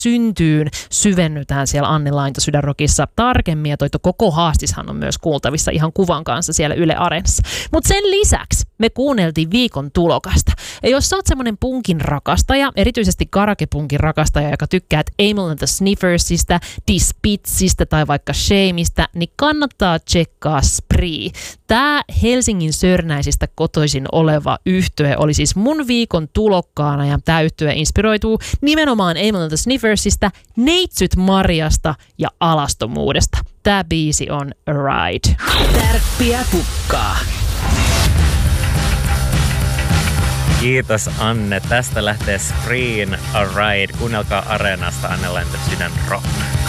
syntyyn syvennytään siellä Anni Lainto Sydänrockissa tarkemmin, ja toi koko haastishan on myös kuultavissa ihan kuvan kanssa siellä Yle Areenassa. Mutta sen lisäksi me kuunneltiin viikon tulokasta. Ja jos sä oot semmonen punkin rakastaja, erityisesti karaoke-punkin rakastaja, joka tykkää Amyl and the Sniffersista, Dispitsistä tai vaikka Shameista, niin kannattaa tsekkaa Spree. Tää Helsingin Sörnäisistä kotoisin oleva yhtye oli siis mun viikon tulokkaana, ja tää yhtye inspiroituu nimenomaan Amyl and the Sniffersista, Neitsyt Mariasta ja alastomuudesta. Tää biisi on A Ride. Tärppiä pukkaa. Kiitos Anne. Tästä lähtee Spreen A Ride. Kuunnelkaa Areenasta Anne Lainto Sydän Rock.